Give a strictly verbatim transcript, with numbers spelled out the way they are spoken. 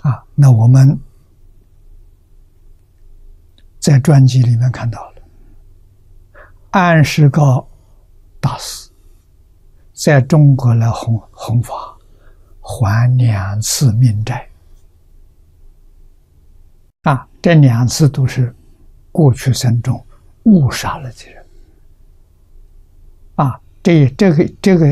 啊，那我们在传记里面看到了，安世高大师在中国来弘弘法，还两次命债。啊，这两次都是过去生中误杀了的人。啊，这这个这个